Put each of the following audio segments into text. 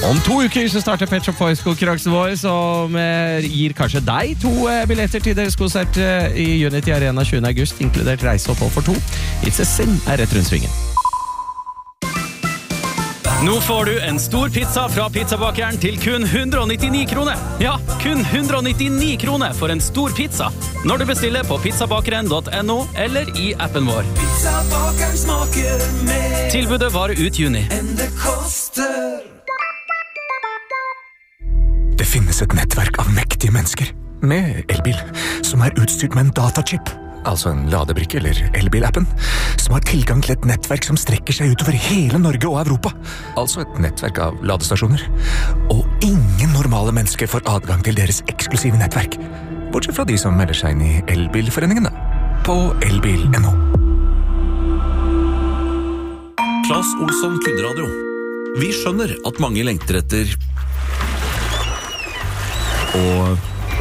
Om 2 uker så starter Pet Shop Boys-konkurransen vår, som gir kanskje deg 2 billetter til deres konsert i Unity Arena 20. august, inkludert reiseopphold for 2. It's a Sin rett rundt svingen. Nå får du en stor pizza fra pizzabakeren til kun 199 kroner. Ja, kun 199 kroner for en stor pizza. Når du bestiller på pizzabakeren.no eller i appen vår. Pizzabakeren smaker mer Tilbudet varer ut juni. enn det koster. Det finnes et nettverk av mektige mennesker med elbil som er utstyrt med en datachip, altså en ladebrikke eller elbilappen, som har tilgang til et nettverk som strekker seg utover hele Norge og Europa. Altså et nettverk av ladestasjoner. Og ingen normale mennesker får adgang til deres eksklusive nettverk, bortsett fra de som melder seg inn i elbilforeningen på elbil.no. Claes Olsson Kundradio. Vi skjønner at mange lengter etter og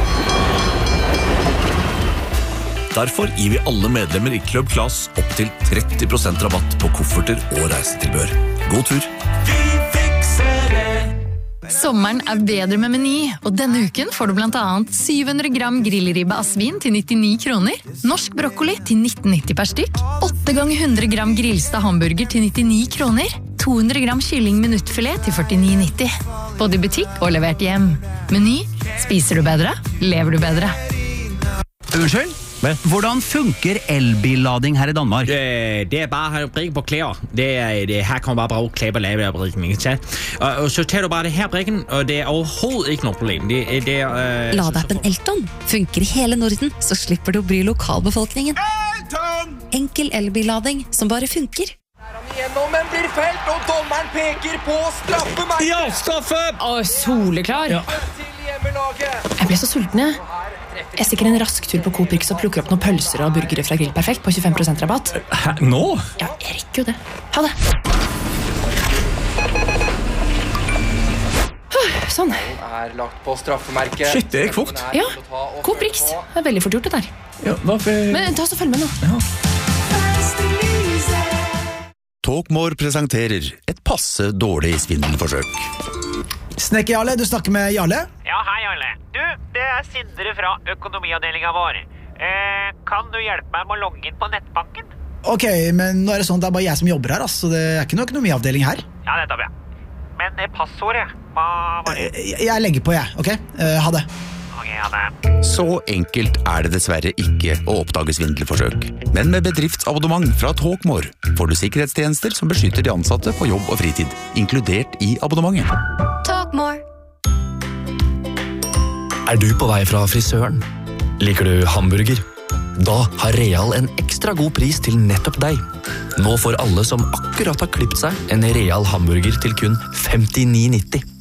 derfor gir vi alle medlemmer i Club Claes opp til 30% rabatt på kofferter og reisetilbehør. God tur! Vi fikser det. Sommeren er bedre med Meny, og denne uken får du blant annet 700 gram grillribbe av svin til 99 kroner, norsk brokkoli til 19,90 per stykk, 8 ganger 100 gram grillstad hamburger til 99 kroner, 200 gram kylling minuttfilet til 49,90. Både i butikk og levert hjem. Meny, spiser du bedre, lever du bedre. Unnskyld? Hvordan funker elbillading her i Danmark? Det bare brikken på klær. Her kan man bare bruge klær på lavebrikken, ikke sant? Og så tager du bare det her brikken, og det overhovedet ikke noe problem. Ladappen Elton funker i hele Norden, så slipper du å bry lokalbefolkningen. Elton! Enkel elbillading som bare funker. Gjennom, men blir felt, og dommeren peker på straffemerket. Ja, straffe! Soleklar. Til hjemmelaget. Jeg ble så sulten, jeg. Jeg stikker en rask tur på Coop-Rix og plukker opp noen pølser og burgere fra Grill Perfekt på 25% rabatt. Hæ, nå? Ja, jeg rekker jo det. Ha det. Sånn. Er lagt på straffemerket. Shit, det gikk fort. Ja, Coop-Rix. Det er veldig fort gjort det der. Ja, hvorfor? Men ta så følg med nå. Ja. Talkmore presenterer et passe dårlig svindelforsøk. Snekker Jarle, du snakker med Jarle? Ja, hei Jarle. Du, det er Sindre fra økonomiavdelingen vår. Kan du hjelpe meg med å logge inn på nettbanken? Ok, men nå er det sånn at det er bare jeg som jobber her, så det er ikke noe økonomiavdeling her. Ja, det er bra. Men passordet, hva var det? Jeg legger på, jeg, ok? Ha det. Ok, ha det. Så enkelt er det dessverre ikke å oppdage svindelforsøk. Men med bedriftsabonnement fra Talkmore får du sikkerhetstjenester som beskytter de ansatte på jobb og fritid, inkludert i abonnementet. Talkmore. Er du på vei fra frisøren? Liker du hamburger? Da har Real en ekstra god pris til nettopp deg. Nå får alle som akkurat har klippet seg en Real hamburger til kun 59,90.